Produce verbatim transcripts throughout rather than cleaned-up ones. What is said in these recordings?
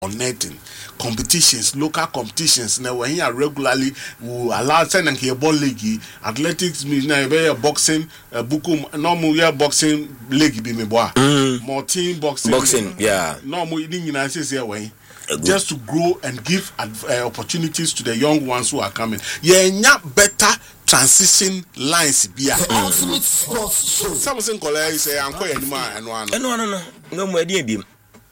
connecting competitions, local competitions. Now when you are regularly, we allow send and here ball league, athletics, now boxing, uh, bukum, normal year boxing league be me boy. More team boxing, boxing, yeah. Normal eating in here way. Just to grow and give uh, opportunities to the young ones who are coming. Yeah, not better transition lines be a ultimate sports show. Something called say I'm quite anymore and one. No, no, no, no more D B.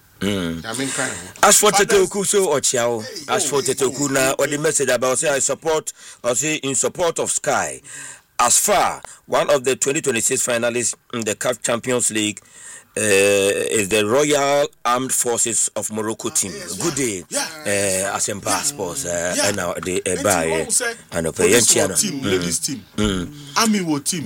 Mm. I mean, as for Tetoku, so or Chiao, as for Tetoku now, or the message about say I support or say in support of Sky. As far one of the twenty twenty-six finalists in the C A F Champions League uh, is the Royal Armed Forces of Morocco team. Good day, uh, as in passports, uh, and now the buy and a team, ladies team, army war team.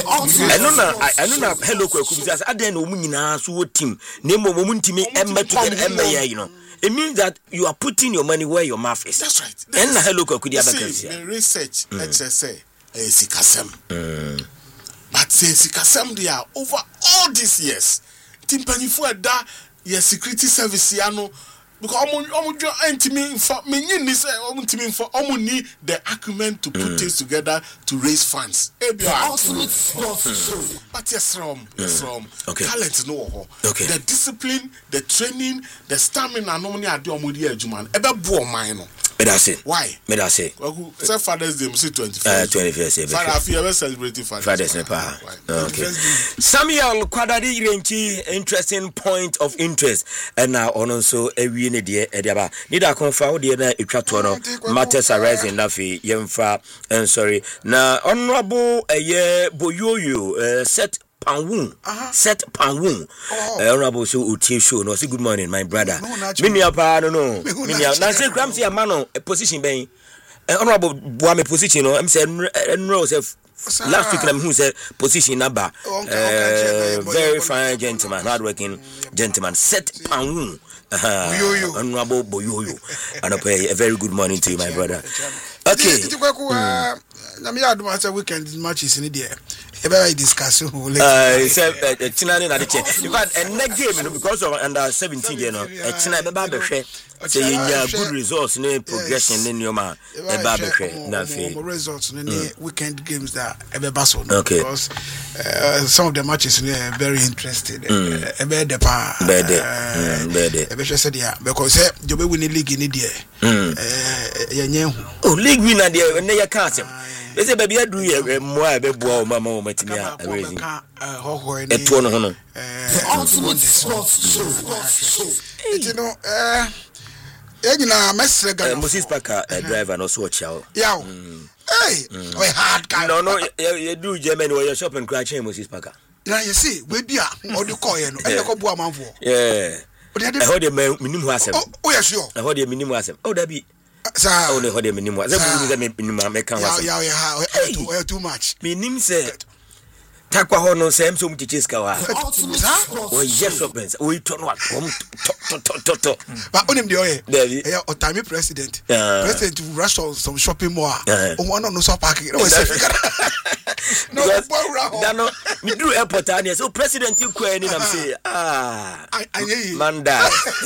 I know now. I know now. Hello, Kwekubias. I don't know Munina so team. Name of Muntimi Emma to M A. You know, it means that you are putting your money where your mouth is. That's right. And hello, Kwekubias. Research, H S A. Sikasem. Mm. But say Sikasem they are over all these years. Timpani for da yes security service yano because omo omo jo entimi for me ni say omo timi for omo need the acumen to put mm. things together to raise funds. The ultimate sports show. But yes from yes from okay. Talent no okay. The discipline, the training, the stamina no money ade omo di adwuma ebe bo man no. Medase. Why? Medase. Well, say Father's Day, say twenty-first. Uh, twenty-first. Father, I feel celebrating Father's, Father's Day. Okay. Samuel Kwadadi Renchi, interesting point of interest. And now on also a winner dear Ediaba. Nida confa the other Itratono matters arising Nafi Yemfa and sorry. Now honorable a year Boyoyo set Panwun, uh-huh. Set Panwun. Oh. Uh, honorable so Uti show. No, say good morning, my brother. Minia pa no no. Minia. Nancy Cramsy a man on a position being uh, honorable Boame position. No, I'm saying no. Last week I'm who said position number. Uh, very fine gentleman, hardworking gentleman. Set Panwun. Uh-huh. Honorable Boyoyo. And I a very good morning to you, my brother. Okay. Na me adu ma weekend matches in there. E be discuss who let uh say tinani na de che. In fact, a next game because of under seventeen you know. E tina be ba be hwe. Say you good results ne progression ne nyoma e ba be hwe na fe. Results ne weekend games that e be ba so because uh, some of the matches are very interesting. E be de pa. Be de. Be de. E be say there because say you be win the league in there. Eh yenye hu. Oh, league winner there ne ya ka asem. They say baby adu ye mo a be boa o mama o matimi a raising e to no ho no ultimate sports show. You know eh enyina mesre ga Moses Parker driver no so chiao yeah hey we hard guy no no you do Germany where you shop and crash Moses Parker now you see we bia o de call ye no e ko boa manfo yeah I heard the minimum asem oh yeah sure I heard the minimum asem oh that be Sa o le hode minimum ze bu ze minimum make kan wase ya ya ya too much minim se takwa ho no se emso mutiche ska wa o yes opens o ito no atom to to to to but onim de oye David eh otami president president rush on some shopping mall o one no so park no se no that no me do airport and so president ku ani nam say ah manda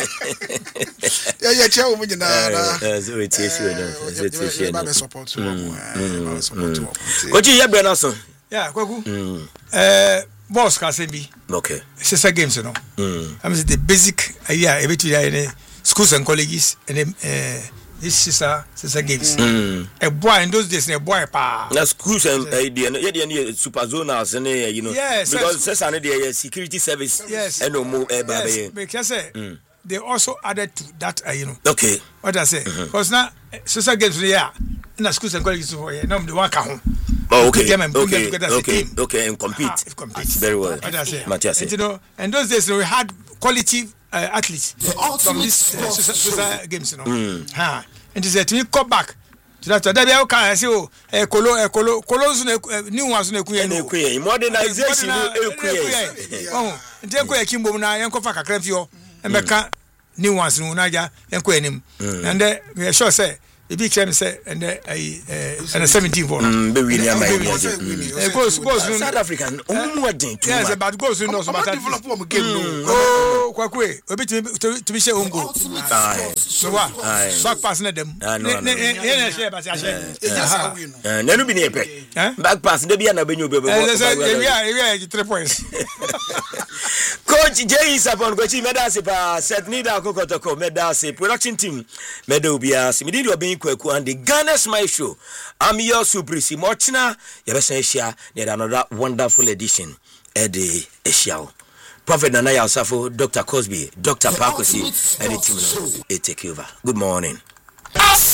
yeah yeah che o mujina na so it is you know so it is you know support support Koji ya bena so yeah Kwaku eh boss ka se bi okay it's a games no mm I mean the basic idea e betu ya schools and colleges and eh this is a this a games mm. A boy in those days a boy pa na schools and idea no yeah the super zonals and you know yes, because says an the security service yes and no more e ba be because mm. they also added to that uh, you know okay what I say because mm-hmm. now social games yeah in schools and colleges for yeah no the one ka ho oh okay okay okay okay and compete ah, compete very well what I say Matthias you know and those days we had quality uh, athletes from this uh, social, social games you know mm. ha and is it we come back to that that be can say oh e kolo e kolo kolo new ones na ekuye no ekuye modernization ekuye oh nte ekuye kimbo na yen kofa kakra fio e meka new ones no na ja yen ko enim and we sure say a big time say and a seventeen for be winning goes goes South African umwadin too yes but goes no so matter develop one game no oh kwakwe obi to be share ongo so what back pass na dem ne share ba share na no bi ne pe back pass de bia na benyo be be we are we are three points Coach Jay Sapon Coach Medase pa set Nida Kokotoko Medase production team Medobia Simidi Obin Kweku and the Ghana Smile Show. I'm your Suprisi Mochina Yabesha need another wonderful edition Eddie Eshiao. Prophet Nanaya Safo, Doctor Cosby, Doctor Pakosi, and the team will take over. Good morning.